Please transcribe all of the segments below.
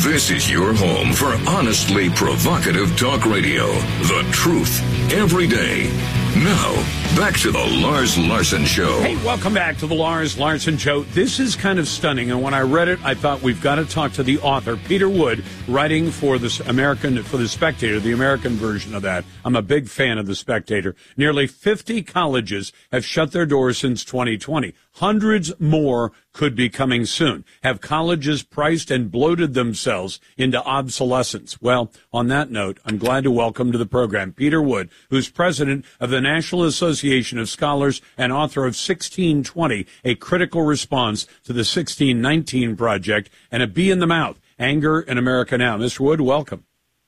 This is your home for honestly provocative talk radio. The truth every day. Now, back to the Lars Larson Show. Hey, welcome back to the Lars Larson Show. This is kind of stunning, and when I read it, I thought we've got to talk to the author, Peter Wood, writing for the Spectator, the American version of that. I'm a big fan of the Spectator. Nearly 50 colleges have shut their doors since 2020. Hundreds more could be coming soon. Have colleges priced and bloated themselves into obsolescence? Well, on that note, I'm glad to welcome to the program Peter Wood, who's president of the National Association of Scholars and author of 1620, a critical response to the 1619 project, and A Bee in the Mouth, Anger in America Now. Mr. Wood, welcome.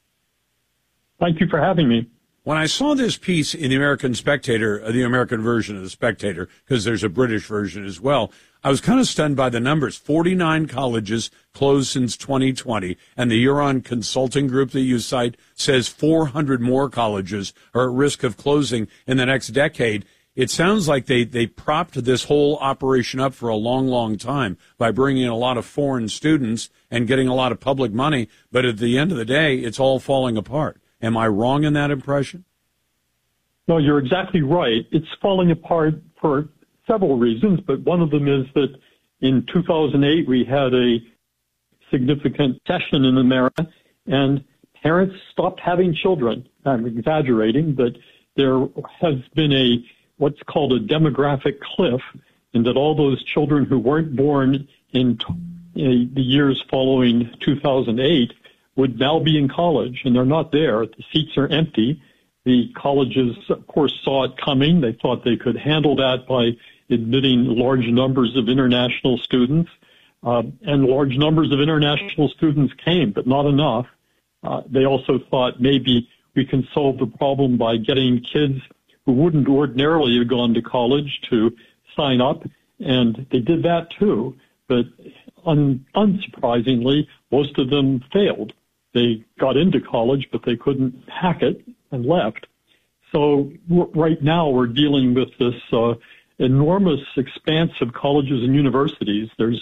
Thank you for having me. When I saw this piece in the American Spectator, the American version of the Spectator, because there's a British version as well, I was kind of stunned by the numbers. 49 colleges closed since 2020, and the Huron Consulting Group that you cite says 400 more colleges are at risk of closing in the next decade. It sounds like they propped this whole operation up for a long, long time by bringing in a lot of foreign students and getting a lot of public money, but at the end of the day, it's all falling apart. Am I wrong in that impression? No, you're exactly right. It's falling apart for several reasons, but one of them is that in 2008 we had a significant recession in America, and parents stopped having children. I'm exaggerating, but there has been what's called a demographic cliff, in that all those children who weren't born in the years following 2008 would now be in college, and they're not there. The seats are empty. The colleges, of course, saw it coming. They thought they could handle that by admitting large numbers of international students, and large numbers of international students came, but not enough. They also thought maybe we can solve the problem by getting kids who wouldn't ordinarily have gone to college to sign up, and they did that too. But unsurprisingly, most of them failed. They got into college, but they couldn't hack it and left. So right now we're dealing with this enormous expanse of colleges and universities. There's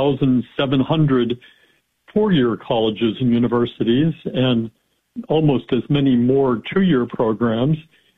2,700 four-year colleges and universities and almost as many more two-year programs.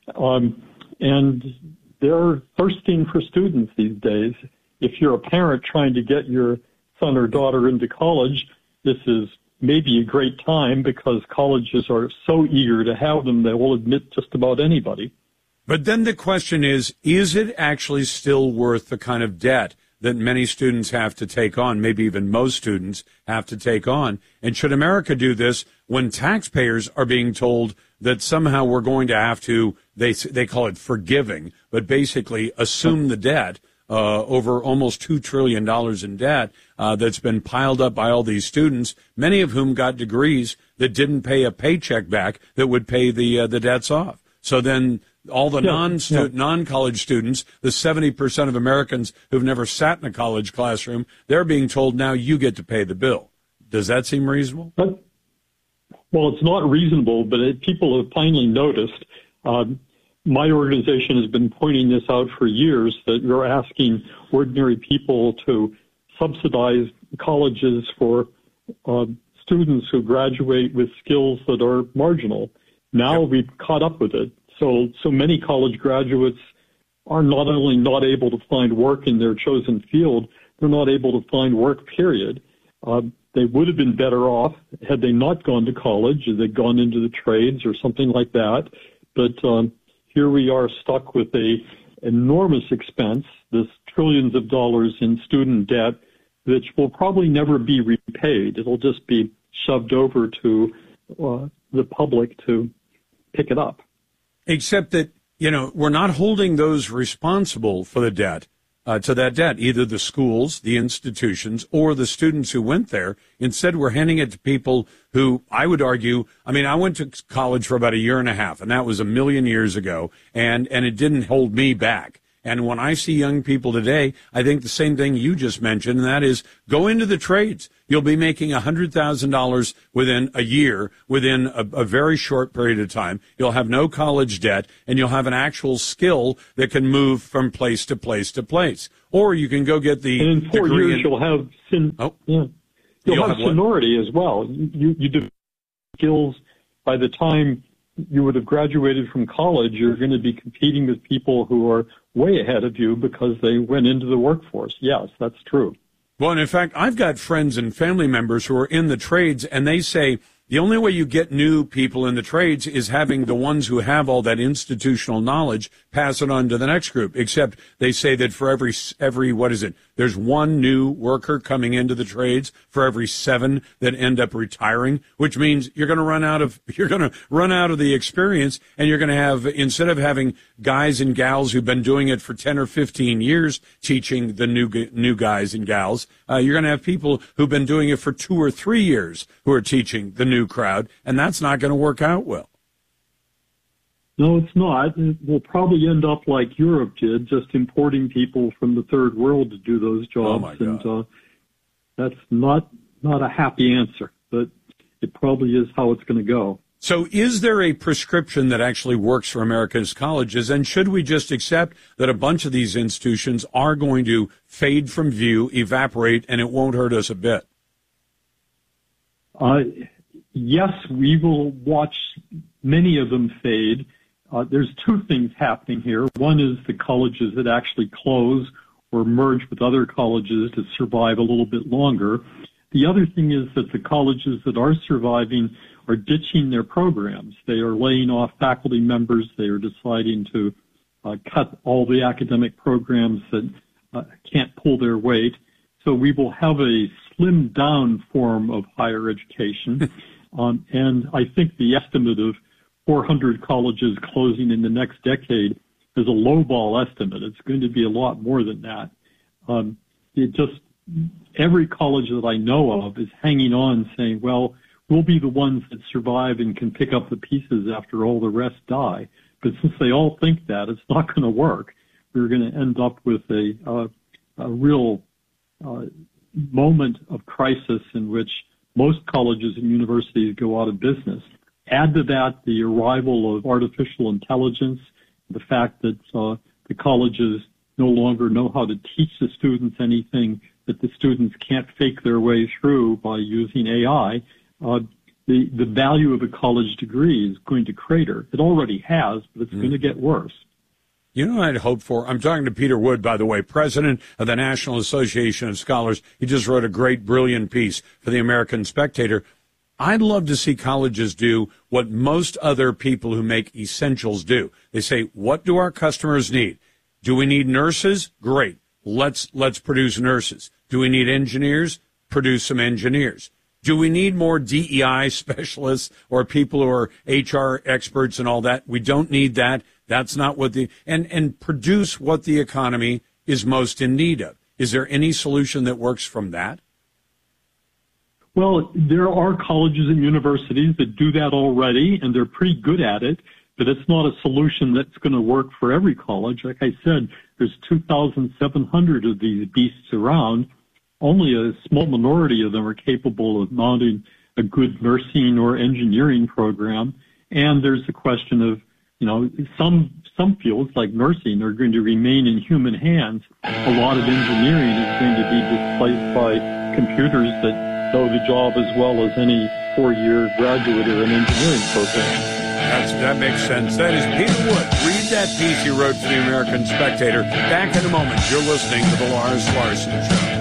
And they're thirsting for students these days. If you're a parent trying to get your son or daughter into college, this is maybe a great time, because colleges are so eager to have them, they will admit just about anybody. But then the question is it actually still worth the kind of debt that many students have to take on, maybe even most students have to take on? And should America do this when taxpayers are being told that somehow we're going to have to, they call it forgiving, but basically assume the debt over almost $2 trillion in debt that's been piled up by all these students, many of whom got degrees that didn't pay a paycheck back that would pay the debts off. So then all the non-college students, the 70% of Americans who've never sat in a college classroom, they're being told now you get to pay the bill. Does that seem reasonable? Well, it's not reasonable, but people have finally noticed. My organization has been pointing this out for years, that you're asking ordinary people to subsidize colleges for students who graduate with skills that are marginal. Now we've caught up with it. So many college graduates are not only not able to find work in their chosen field, they're not able to find work, period. They would have been better off had they not gone to college, had they gone into the trades or something like that. But here we are stuck with a enormous expense, this trillions of dollars in student debt, which will probably never be repaid. It'll just be shoved over to the public to pick it up. Except that, we're not holding those responsible for the debt, to that debt, either the schools, the institutions, or the students who went there. Instead, we're handing it to people who, I would argue, I went to college for about a year and a half, and that was a million years ago, and it didn't hold me back. And when I see young people today, I think the same thing you just mentioned, and that is go into the trades. You'll be making $100,000 within a year, within a very short period of time. You'll have no college debt, and you'll have an actual skill that can move from place to place to place. Or you can go get the and in 4 degree years, you'll have You'll have seniority as well. You develop skills by the time you would have graduated from college. You're going to be competing with people who are way ahead of you because they went into the workforce. Yes, that's true. Well, and in fact, I've got friends and family members who are in the trades, and they say the only way you get new people in the trades is having the ones who have all that institutional knowledge pass it on to the next group, except they say that for every what is it, there's one new worker coming into the trades for every 7 that end up retiring, which means you're going to run out of the experience, and you're going to have, instead of having guys and gals who've been doing it for 10 or 15 years teaching the new guys and gals, you're going to have people who've been doing it for 2 or 3 years who are teaching the new crowd, and that's not going to work out well. No, it's not. We'll probably end up like Europe did, just importing people from the third world to do those jobs. Oh my God. And that's not a happy answer, but it probably is how it's going to go. So is there a prescription that actually works for America's colleges, and should we just accept that a bunch of these institutions are going to fade from view, evaporate, and it won't hurt us a bit? Yes, we will watch many of them fade. There's 2 things happening here. One is the colleges that actually close or merge with other colleges to survive a little bit longer. The other thing is that the colleges that are surviving are ditching their programs. They are laying off faculty members. They are deciding to cut all the academic programs that can't pull their weight. So we will have a slimmed down form of higher education. And I think the estimate of 400 colleges closing in the next decade is a lowball estimate. It's going to be a lot more than that. Every college that I know of is hanging on saying, well, we'll be the ones that survive and can pick up the pieces after all the rest die. But since they all think that, it's not going to work. We're going to end up with a real moment of crisis in which most colleges and universities go out of business. Add to that the arrival of artificial intelligence, the fact that the colleges no longer know how to teach the students anything that the students can't fake their way through by using AI. The value of a college degree is going to crater. It already has, but it's going to get worse. You know what I'd hope for? I'm talking to Peter Wood, by the way, president of the National Association of Scholars. He just wrote a great, brilliant piece for the American Spectator. I'd love to see colleges do what most other people who make essentials do. They say, what do our customers need? Do we need nurses? Great. Let's produce nurses. Do we need engineers? Produce some engineers. Do we need more DEI specialists or people who are HR experts and all that? We don't need that. That's not what and produce what the economy is most in need of. Is there any solution that works from that? Well, there are colleges and universities that do that already, and they're pretty good at it, but it's not a solution that's going to work for every college. Like I said, there's 2,700 of these beasts around. Only a small minority of them are capable of mounting a good nursing or engineering program. And there's the question of, some fields like nursing are going to remain in human hands. A lot of engineering is going to be displaced by computers that know the job as well as any 4-year graduate or an engineering program. That makes sense. That is Peter Wood. Read that piece he wrote for the American Spectator. Back in a moment. You're listening to The Lars Larson Show.